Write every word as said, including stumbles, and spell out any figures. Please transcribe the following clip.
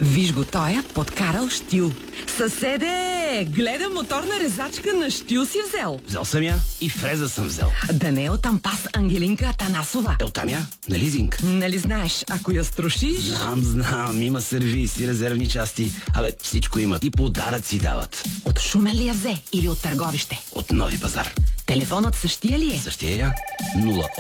Виж го, той е подкарал щил. Съседе, гледам моторна резачка на щил си взел. Взел съм я и фреза съм взел. Да не е от Ампас Ангелинка Атанасова. Е, оттам я? На лизинг. Нали знаеш, ако я струшиш... Знам, знам. Има сервис и резервни части. Абе, всичко имат. И подаръци дават. От Шумен ли я взе или от Търговище? От Нови пазар. Телефонът същия ли е? Същия я. нула